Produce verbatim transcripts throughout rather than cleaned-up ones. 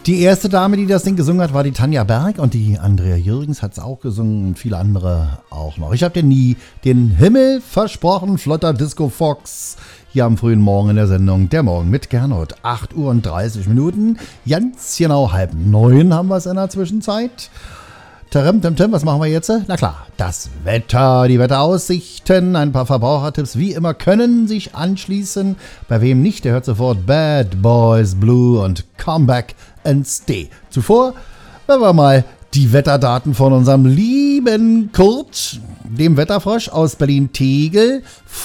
Die erste Dame, die das Ding gesungen hat, war die Tanja Berg und die Andrea Jürgens hat es auch gesungen und viele andere auch noch. Ich habe dir nie den Himmel versprochen, flotter Disco Fox. Hier am frühen Morgen in der Sendung Der Morgen mit Gernot. acht Uhr und dreißig Minuten, ganz genau halb neun haben wir es in der Zwischenzeit. Tim, Tim, Tim, was machen wir jetzt? Na klar, das Wetter, die Wetteraussichten, ein paar Verbrauchertipps wie immer können sich anschließen. Bei wem nicht, der hört sofort Bad Boys Blue und Come Back and Stay. Zuvor werden wir mal die Wetterdaten von unserem lieben Kurt, dem Wetterfrosch aus Berlin-Tegel,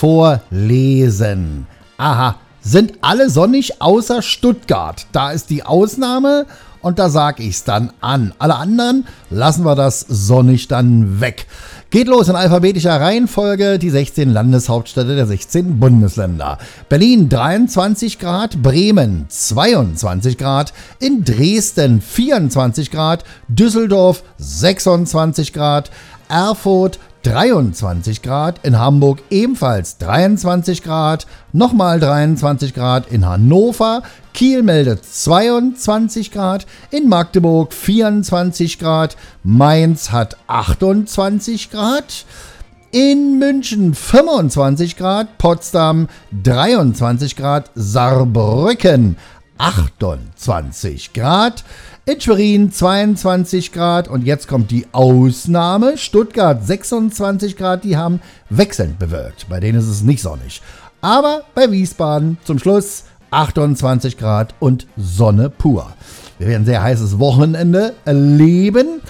vorlesen. Aha, sind alle sonnig außer Stuttgart. Da ist die Ausnahme. Und da sag ich's dann an. Alle anderen lassen wir das sonnig dann weg. Geht los in alphabetischer Reihenfolge, die sechzehn Landeshauptstädte der sechzehn Bundesländer. Berlin dreiundzwanzig Grad, Bremen zweiundzwanzig Grad, in Dresden vierundzwanzig Grad, Düsseldorf sechsundzwanzig Grad, Erfurt dreiundzwanzig Grad, in Hamburg ebenfalls dreiundzwanzig Grad, nochmal dreiundzwanzig Grad in Hannover, Kiel meldet zweiundzwanzig Grad, in Magdeburg vierundzwanzig Grad, Mainz hat achtundzwanzig Grad, in München fünfundzwanzig Grad, Potsdam dreiundzwanzig Grad, Saarbrücken achtundzwanzig Grad, in Schwerin zweiundzwanzig Grad und jetzt kommt die Ausnahme. Stuttgart sechsundzwanzig Grad, die haben wechselnd bewölkt. Bei denen ist es nicht sonnig. Aber bei Wiesbaden zum Schluss achtundzwanzig Grad und Sonne pur. Wir werden ein sehr heißes Wochenende erleben.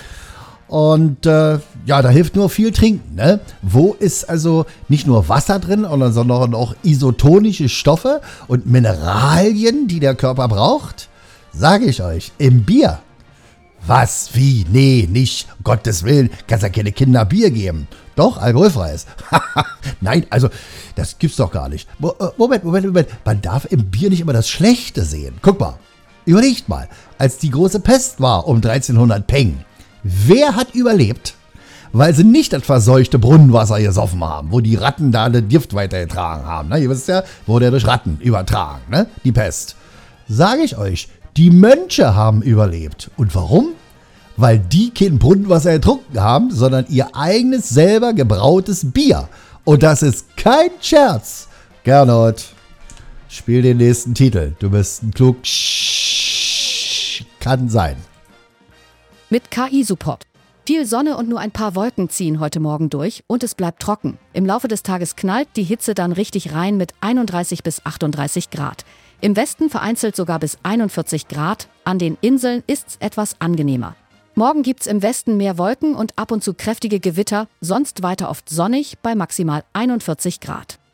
Und äh, ja, da hilft nur viel trinken. Ne? Wo ist also nicht nur Wasser drin, sondern auch isotonische Stoffe und Mineralien, die der Körper braucht? Sage ich euch, im Bier. Was? Wie? Nee, nicht. Um Gottes Willen, kannst ja keine Kinder Bier geben. Doch, alkoholfreies. Nein, also, das gibt's doch gar nicht. Moment, Moment, Moment. Man darf im Bier nicht immer das Schlechte sehen. Guck mal, überlegt mal, als die große Pest war um dreizehnhundert Peng, wer hat überlebt? Weil sie nicht das verseuchte Brunnenwasser gesoffen haben, wo die Ratten da den Gift weitergetragen haben. Ne? Ihr wisst ja, wurde ja durch Ratten übertragen, ne? Die Pest. Sage ich euch, die Mönche haben überlebt. Und warum? Weil die kein Brunnenwasser getrunken haben, sondern ihr eigenes selber gebrautes Bier. Und das ist kein Scherz. Gernot, spiel den nächsten Titel. Du bist ein klug. Kann sein. Mit K I-Support. Viel Sonne und nur ein paar Wolken ziehen heute Morgen durch und es bleibt trocken. Im Laufe des Tages knallt die Hitze dann richtig rein mit einunddreißig bis achtunddreißig Grad. Im Westen vereinzelt sogar bis einundvierzig Grad. An den Inseln ist's etwas angenehmer. Morgen gibt's im Westen mehr Wolken und ab und zu kräftige Gewitter, sonst weiter oft sonnig bei maximal einundvierzig Grad.